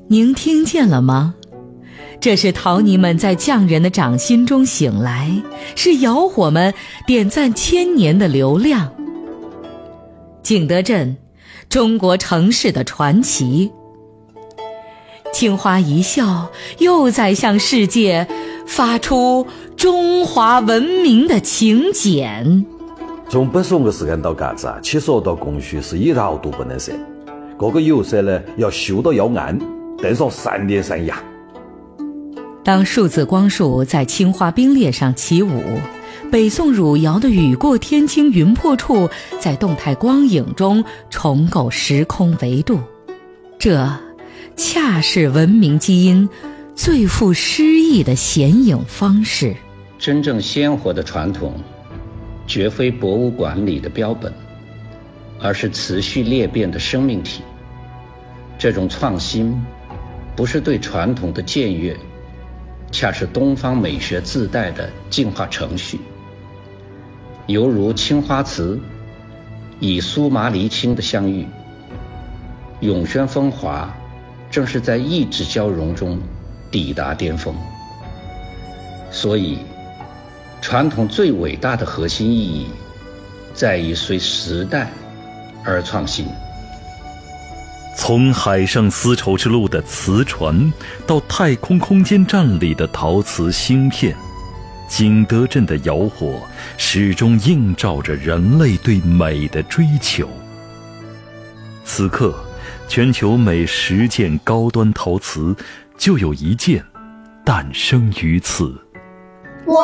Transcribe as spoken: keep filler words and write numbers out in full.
您听见了吗？这是陶泥们在匠人的掌心中醒来，是窑火们点赞千年的流量。景德镇，中国城市的传奇。青花一笑，又在向世界发出中华文明的请柬。 从北宋的时间到嘎子啊，切磋到工序是一毫都不能省。这个釉色呢，要修到要暗，等上三天三夜。 当数字光束在青花冰裂上起舞，北宋汝窑的雨过天青云破处在动态光影中重构时空维度，这恰是文明基因最富诗意的显影方式。 真正鲜活的传统绝非博物馆里的标本，而是持续裂变的生命体。这种创新不是对传统的僭越，恰是东方美学自带的进化程序。犹如青花瓷以苏麻离青的相遇，永轩风华正是在意志交融中抵达巅峰。所以传统最伟大的核心意义在于随时代而创新。 从海上丝绸之路的瓷船到太空空间站里的陶瓷芯片，景德镇的窑火始终映照着人类对美的追求。此刻全球每十件高端陶瓷就有一件诞生于此。